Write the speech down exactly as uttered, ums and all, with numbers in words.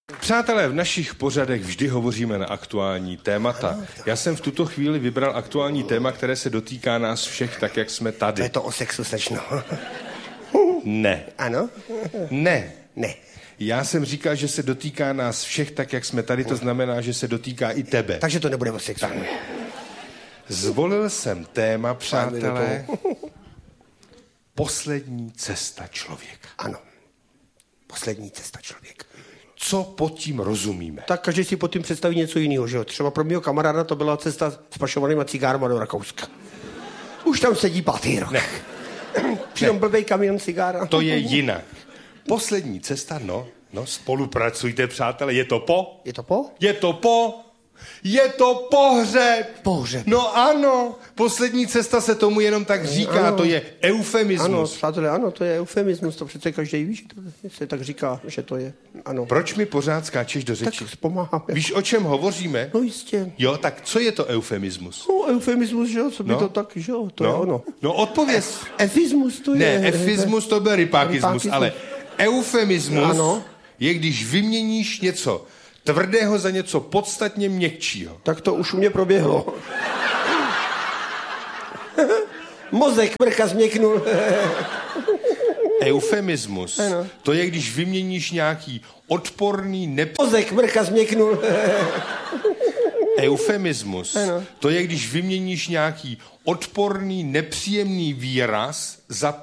Přátelé, v našich pořadech vždy hovoříme na aktuální témata. Já jsem v tuto chvíli vybral aktuální téma, které se dotýká nás všech, tak jak jsme tady. To je to o sexu, slečno. Ne. Ano? Ne. Ne. Já jsem říkal, že se dotýká nás všech, tak jak jsme tady, to znamená, že se dotýká i tebe. Takže to nebude o sexu. Zvolil jsem téma, přátelé, poslední cesta člověka. Ano. Poslední cesta člověka. Co pod tím rozumíme? Tak každý si pod tím představí něco jiného, že jo? Třeba pro mého kamaráda to byla cesta s pašovanýma cigárama do Rakouska. Už tam sedí pátý rok. Ne. Přitom blbej kamion cigára. To je jinak. Poslední cesta, no, no, spolupracujte, přátelé, je to po? Je to po? Je to po? Je to pohřeb! Pohřeb. No ano, poslední cesta se tomu jenom tak říká, ano. To je eufemismus. Ano, přátelé, ano, to je eufemismus, to přece každý ví, že to se tak říká, že to je, ano. Proč mi pořád skáčeš do řeči? Tak pomáháme. Víš, o čem hovoříme? No jistě. Jo, tak co je to eufemismus? No, eufemismus, že jo, co by No. to tak, že jo, to no. je ono. No, odpověz. Efismus to je. Ne, efismus to byl rypákismus, Rypákismus. ale eufemismus Ano. je, když vyměníš něco tvrdého za něco podstatně měkčího. Tak to už u mě proběhlo. Mozek mrcha změknul. Eufemismus, Ano. to je, když vyměníš nějaký odporný, nep... Mozek mrcha změknul. Eufemismus, Ano. to je, když vyměníš nějaký odporný, nepříjemný výraz za